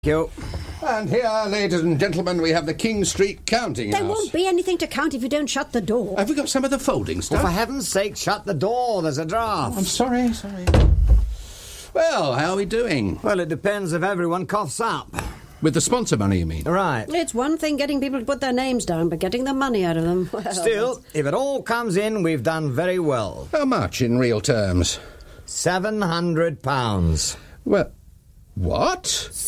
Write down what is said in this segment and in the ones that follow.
You. And here, ladies and gentlemen, we have the King Street Counting House. There won't be anything to count if you don't shut the door. Have we got some of the folding stuff? Well, for heaven's sake, shut the door. There's a draft. I'm sorry. Well, how are we doing? Well, it depends if everyone coughs up. With the sponsor money, you mean? Right. It's one thing getting people to put their names down, but getting the money out of them... Well, Still, if it all comes in, we've done very well. How much in real terms? £700. Well, what?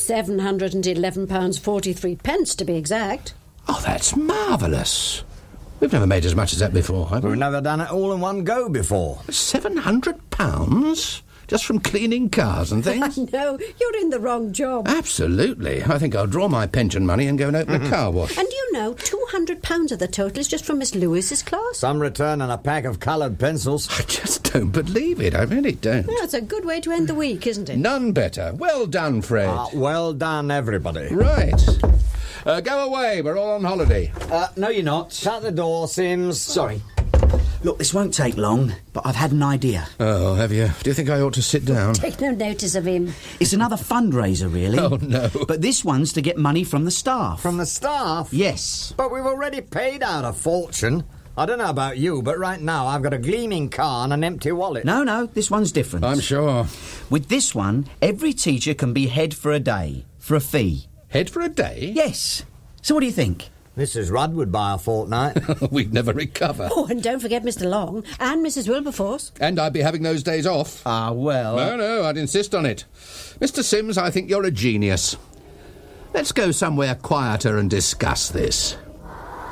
£711.43 to be exact. Oh, that's marvellous. We've never made as much as that before, have we? We've never done it all in one go before. £700? Just from cleaning cars and things? No, you're in the wrong job. Absolutely. I think I'll draw my pension money and go and open a car wash. And do you know, £200 of the total is just from Miss Lewis's class? Some return and a pack of coloured pencils. I just don't believe it. I really don't. Yeah, it's a good way to end the week, isn't it? None better. Well done, Fred. Well done, everybody. Right. Go away. We're all on holiday. No, you're not. Shut the door, Sims. Sorry. Look, this won't take long, but I've had an idea. Oh, have you? Do you think I ought to sit down? Take no notice of him. It's another fundraiser, really. Oh, no. But this one's to get money from the staff. From the staff? Yes. But we've already paid out a fortune. I don't know about you, but right now I've got a gleaming car and an empty wallet. No, this one's different. I'm sure. With this one, every teacher can be head for a day, for a fee. Head for a day? Yes. So what do you think? Mrs. Rudd would buy a fortnight. We'd never recover. Oh, and don't forget Mr. Long and Mrs. Wilberforce. And I'd be having those days off. Ah, well... No, I'd insist on it. Mr. Sims, I think you're a genius. Let's go somewhere quieter and discuss this.